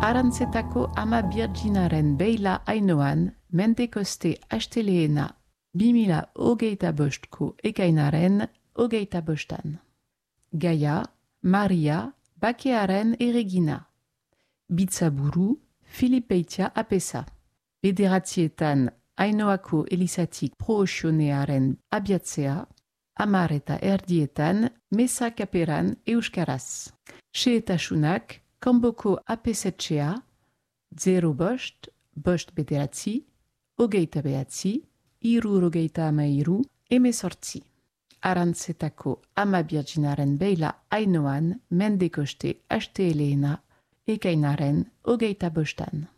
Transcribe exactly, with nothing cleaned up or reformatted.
Arantzetako ama birginaren beila ainoan, mendekoste asteleena bimila hogeita bostko ekainaren hogeita bostan. Gaia, Maria, bakearen erregina. Bitzaburu, Filipeitia apesa. Bederatzietan Ainoako elizatik prohosionearen abiatzea, amar eta erdietan mesa kaperan euskaraz. Xehetasunak, kanboko apesetxea, zero bost, bost bederatzi, hogeita behatzi, iru hogeita amairu, emezortzi. Arantzetako ama birginaren beila ainoan mendekoste asteleena ekainaren hogeita bostan.